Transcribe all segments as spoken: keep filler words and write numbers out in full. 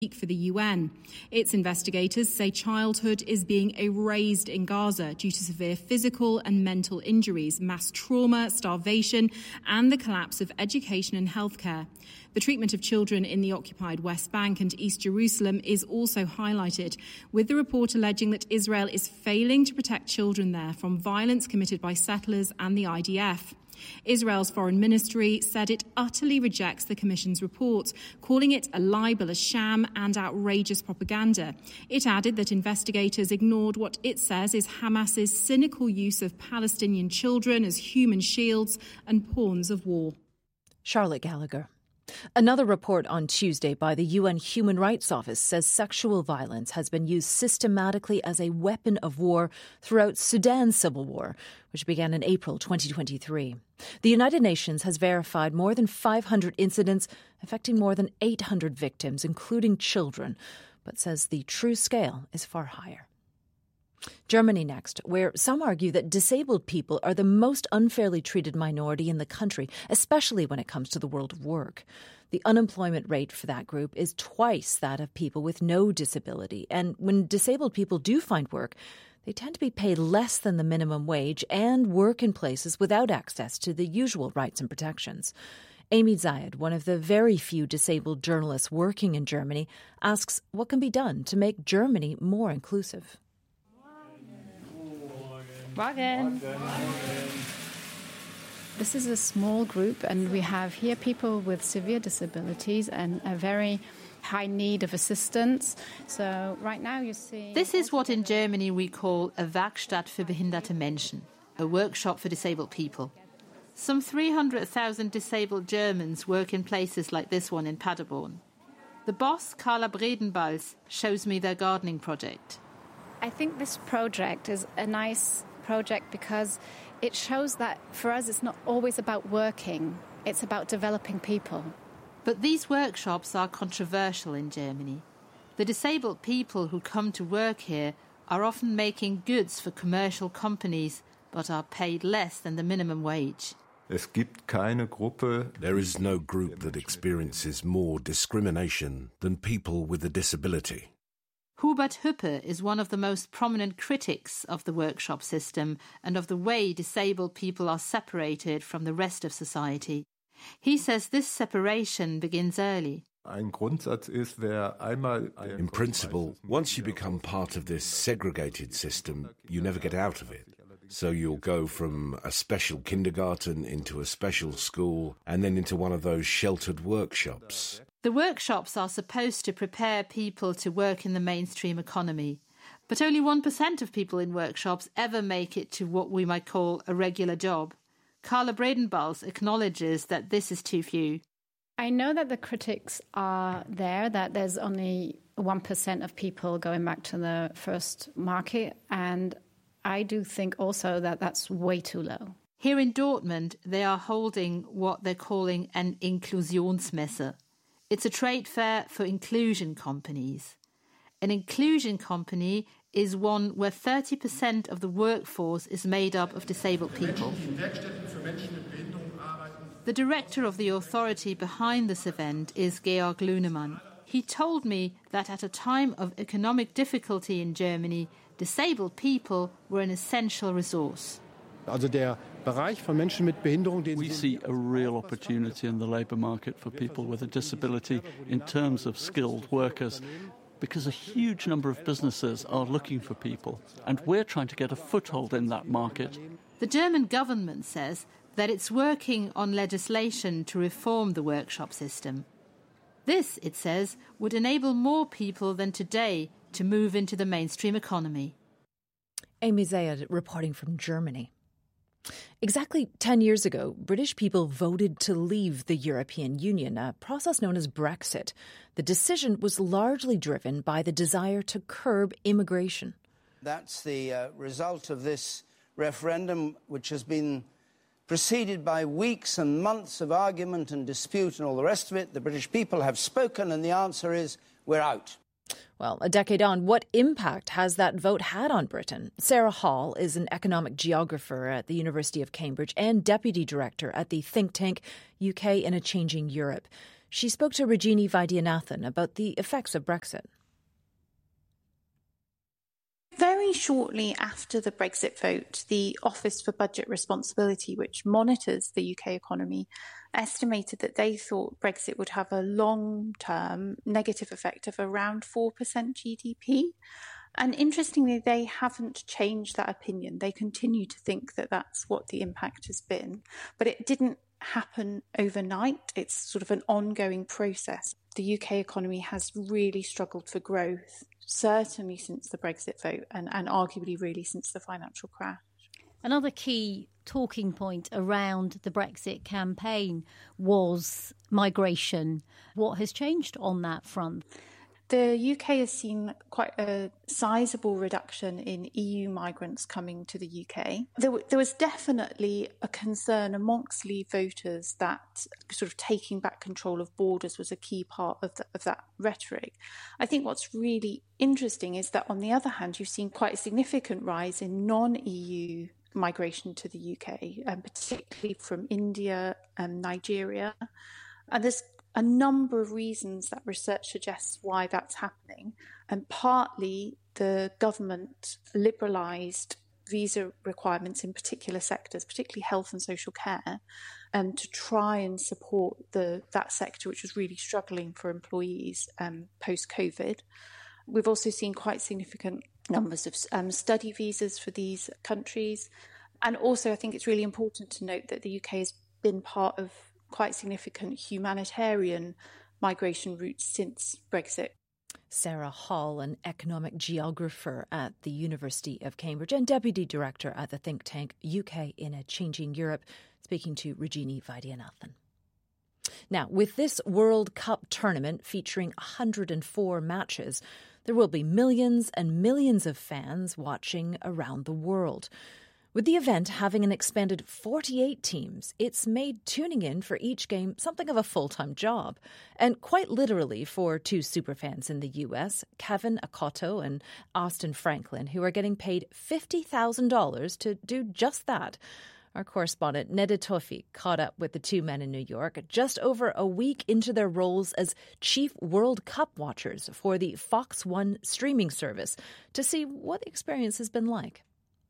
for the U N. Its investigators say childhood is being erased in Gaza due to severe physical and mental injuries, mass trauma, starvation, and the collapse of education and healthcare. The treatment of children in the occupied West Bank and East Jerusalem is also highlighted, with the report alleging that Israel is failing to protect children there from violence committed by settlers and the I D F. Israel's foreign ministry said it utterly rejects the Commission's report, calling it a libel, a sham and outrageous propaganda. It added that investigators ignored what it says is Hamas's cynical use of Palestinian children as human shields and pawns of war. Charlotte Gallagher. Another report on Tuesday by the U N Human Rights Office says sexual violence has been used systematically as a weapon of war throughout Sudan's civil war, which began in April twenty twenty-three. The United Nations has verified more than five hundred incidents affecting more than eight hundred victims, including children, but says the true scale is far higher. Germany next, where some argue that disabled people are the most unfairly treated minority in the country, especially when it comes to the world of work. The unemployment rate for that group is twice that of people with no disability, and when disabled people do find work, they tend to be paid less than the minimum wage and work in places without access to the usual rights and protections. Amy Zayed, one of the very few disabled journalists working in Germany, asks what can be done to make Germany more inclusive. Morgen. This is a small group, and we have here people with severe disabilities and a very high need of assistance. So right now you see... This is what in Germany we call a Werkstatt für behinderte Menschen, a workshop for disabled people. Some three hundred thousand disabled Germans work in places like this one in Paderborn. The boss, Carla Bredenbals, shows me their gardening project. I think this project is a nice project because it shows that for us it's not always about working, it's about developing people. But these workshops are controversial in Germany. The disabled people who come to work here are often making goods for commercial companies but are paid less than the minimum wage. Es gibt keine Gruppe. There is no group that experiences more discrimination than people with a disability. Hubert Hüppe is one of the most prominent critics of the workshop system and of the way disabled people are separated from the rest of society. He says this separation begins early. In principle, once you become part of this segregated system, you never get out of it. So you'll go from a special kindergarten into a special school and then into one of those sheltered workshops. The workshops are supposed to prepare people to work in the mainstream economy, but only one percent of people in workshops ever make it to what we might call a regular job. Carla Bredenbals acknowledges that this is too few. I know that the critics are there, that there's only one percent of people going back to the first market, and I do think also that that's way too low. Here in Dortmund, they are holding what they're calling an Inklusionsmesse. It's a trade fair for inclusion companies. An inclusion company is one where thirty percent of the workforce is made up of disabled people. The director of the authority behind this event is Georg Lunemann. He told me that at a time of economic difficulty in Germany, disabled people were an essential resource. We see a real opportunity in the labour market for people with a disability in terms of skilled workers, because a huge number of businesses are looking for people, and we're trying to get a foothold in that market. The German government says that it's working on legislation to reform the workshop system. This, it says, would enable more people than today to move into the mainstream economy. Amy Zayed reporting from Germany. Exactly ten years ago, British people voted to leave the European Union, a process known as Brexit. The decision was largely driven by the desire to curb immigration. That's the uh, result of this referendum, which has been preceded by weeks and months of argument and dispute and all the rest of it. The British people have spoken, and the answer is we're out. Well, a decade on, what impact has that vote had on Britain? Sarah Hall is an economic geographer at the University of Cambridge and deputy director at the think tank U K in a Changing Europe. She spoke to Rajini Vaidyanathan about the effects of Brexit. Very shortly after the Brexit vote, the Office for Budget Responsibility, which monitors the U K economy, estimated that they thought Brexit would have a long-term negative effect of around four percent G D P. And interestingly, they haven't changed that opinion. They continue to think that that's what the impact has been. But it didn't happen overnight. It's sort of an ongoing process. The U K economy has really struggled for growth, certainly since the Brexit vote and, and arguably really since the financial crash. Another key talking point around the Brexit campaign was migration. What has changed on that front? The U K has seen quite a sizable reduction in E U migrants coming to the U K. There, w- there was definitely a concern amongst Leave voters that sort of taking back control of borders was a key part of, the, of that rhetoric. I think what's really interesting is that, on the other hand, you've seen quite a significant rise in non-E U migration to the U K, um, particularly from India and Nigeria. And there's a number of reasons that research suggests why that's happening. And partly the government liberalised visa requirements in particular sectors, particularly health and social care, um, to try and support the that sector, which was really struggling for employees um, post-COVID. We've also seen quite significant numbers of um, study visas for these countries. And also, I think it's really important to note that the U K has been part of quite significant humanitarian migration routes since Brexit. Sarah Hall, an economic geographer at the University of Cambridge and deputy director at the think tank U K in a Changing Europe, speaking to Rajini Vaidyanathan. Now, with this World Cup tournament featuring one hundred four matches, there will be millions and millions of fans watching around the world. With the event having an expanded forty-eight teams, it's made tuning in for each game something of a full-time job. And quite literally for two superfans in the U S, Kevin Akoto and Austin Franklin, who are getting paid fifty thousand dollars to do just that. Our correspondent Neda Tofi caught up with the two men in New York just over a week into their roles as chief World Cup watchers for the Fox One streaming service to see what the experience has been like.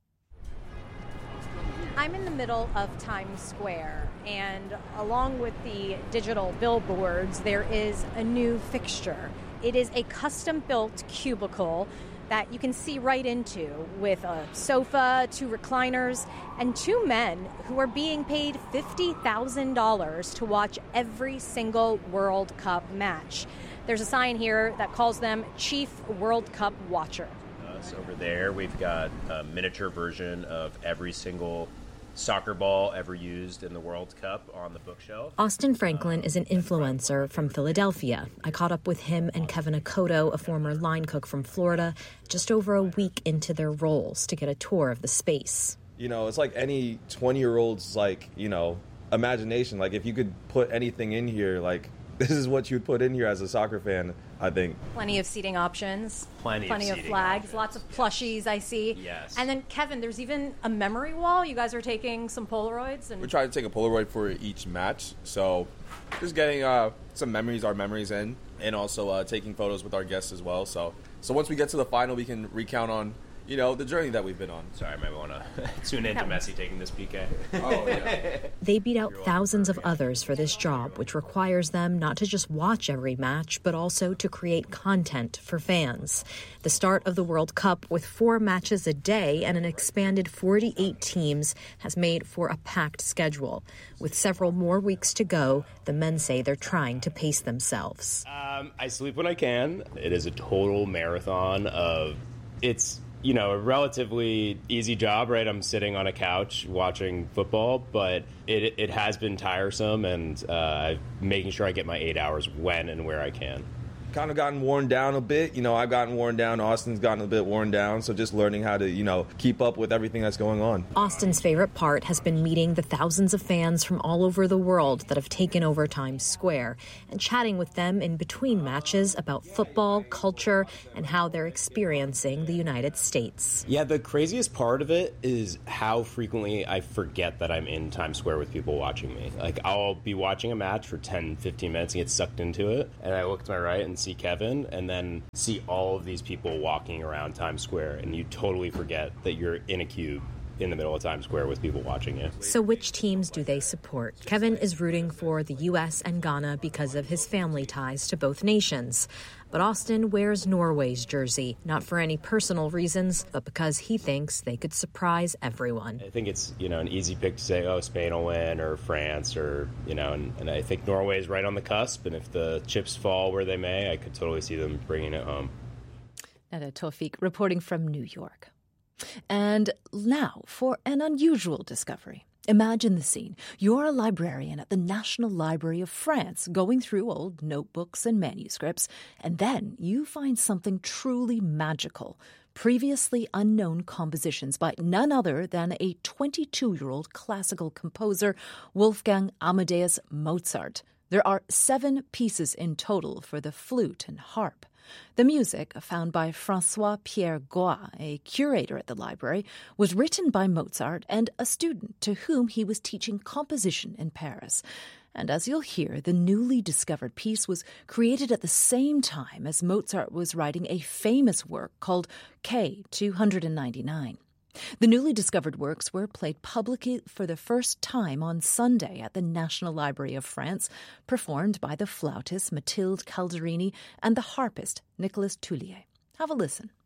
I'm in the middle of Times Square, and along with the digital billboards, there is a new fixture. It is a custom-built cubicle that you can see right into, with a sofa, two recliners, and two men who are being paid fifty thousand dollars to watch every single World Cup match. There's a sign here that calls them Chief World Cup Watcher. Us over there, we've got a miniature version of every single soccer ball ever used in the World Cup on the bookshelf. Austin Franklin is an influencer from Philadelphia. I caught up with him and Kevin Akoto, a former line cook from Florida, just over a week into their roles to get a tour of the space. You know, it's like any twenty-year-old's, like, you know, imagination. Like, if you could put anything in here, like, this is what you'd put in here as a soccer fan, I think. Plenty of seating options. Plenty, Plenty of, of flags. Options. Lots of plushies, I see. Yes. And then, Kevin, there's even a memory wall. You guys are taking some Polaroids. And we try to take a Polaroid for each match. So just getting uh, some memories, our memories in, and also uh, taking photos with our guests as well. So, so once we get to the final, we can recount on, you know, the journey that we've been on. Sorry, I might want to tune in to Messi taking this P K. Oh, yeah. They beat out thousands of others for this job, which requires them not to just watch every match, but also to create content for fans. The start of the World Cup with four matches a day and an expanded forty-eight teams has made for a packed schedule. With several more weeks to go, the men say they're trying to pace themselves. Um, I sleep when I can. It is a total marathon of it's... you know, a relatively easy job, right? I'm sitting on a couch watching football, but it it has been tiresome, and uh, making sure I get my eight hours when and where I can. kind of gotten worn down a bit. You know, I've gotten worn down. Austin's gotten a bit worn down. So just learning how to, you know, keep up with everything that's going on. Austin's favorite part has been meeting the thousands of fans from all over the world that have taken over Times Square and chatting with them in between matches about football, culture, and how they're experiencing the United States. Yeah, the craziest part of it is how frequently I forget that I'm in Times Square with people watching me. Like, I'll be watching a match for ten, fifteen minutes and get sucked into it, and I look to my right and see Kevin, and then see all of these people walking around Times Square, and you totally forget that you're in a cube in the middle of Times Square with people watching you. So which teams do they support? Kevin is rooting for the U S and Ghana because of his family ties to both nations. But Austin wears Norway's jersey, not for any personal reasons, but because he thinks they could surprise everyone. I think it's, you know, an easy pick to say, oh, Spain will win, or France, or, you know, and, and I think Norway is right on the cusp, and if the chips fall where they may, I could totally see them bringing it home. Nada Tawfiq reporting from New York. And now for an unusual discovery. Imagine the scene. You're a librarian at the National Library of France, going through old notebooks and manuscripts, and then you find something truly magical. Previously unknown compositions by none other than a twenty-two-year-old classical composer, Wolfgang Amadeus Mozart. There are seven pieces in total for the flute and harp. The music, found by François-Pierre Goa, a curator at the library, was written by Mozart and a student to whom he was teaching composition in Paris. And as you'll hear, the newly discovered piece was created at the same time as Mozart was writing a famous work called K two ninety-nine. The newly discovered works were played publicly for the first time on Sunday at the National Library of France, performed by the flautist Mathilde Calderini and the harpist Nicolas Toulier. Have a listen.